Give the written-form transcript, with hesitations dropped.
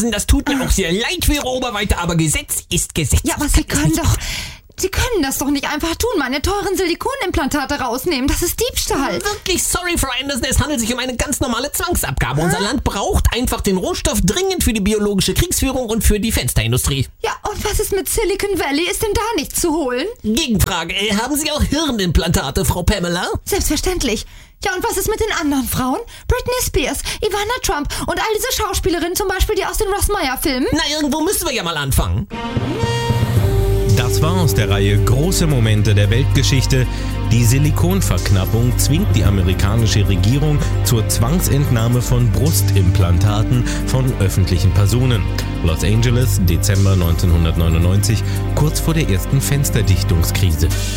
Anderson, das tut mir auch sehr leid für Ihre Oberweite, aber Gesetz ist Gesetz. Ja, aber Sie können das doch nicht einfach tun, meine teuren Silikonimplantate rausnehmen. Das ist Diebstahl. Wirklich sorry, Frau Anderson, es handelt sich um eine ganz normale Zwangsabgabe. Unser Land braucht einfach den Rohstoff dringend für die biologische Kriegsführung und für die Fensterindustrie. Ja, und was ist mit Silicon Valley? Ist denn da nichts zu holen? Gegenfrage, haben Sie auch Hirnimplantate, Frau Pamela? Selbstverständlich. Ja, und was ist mit den anderen Frauen? Britney Spears, Ivana Trump und all diese Schauspielerinnen, zum Beispiel die aus den Ross Meyer-Filmen? Na, irgendwo müssen wir ja mal anfangen. Das war aus der Reihe Große Momente der Weltgeschichte. Die Silikonverknappung zwingt die amerikanische Regierung zur Zwangsentnahme von Brustimplantaten von öffentlichen Personen. Los Angeles, Dezember 1999, kurz vor der ersten Fensterdichtungskrise.